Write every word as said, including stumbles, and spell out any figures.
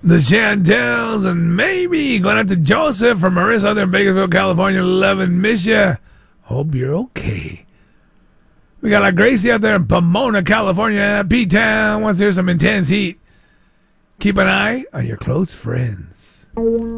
the Chantels, and maybe going out to Joseph from Marissa out there in Bakersfield, California. Love and miss ya. Hope you're okay. We got like Gracie out there in Pomona, California. P-Town wants to hear some intense heat. Keep an eye on your close friends.